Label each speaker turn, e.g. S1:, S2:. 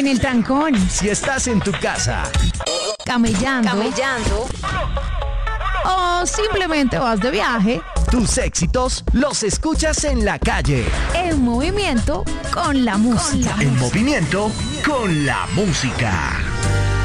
S1: en el trancón,
S2: Si estás en tu casa,
S1: camellando o simplemente vas de viaje,
S2: tus éxitos los escuchas en la calle.
S1: en movimiento con la música.
S2: En movimiento con la música.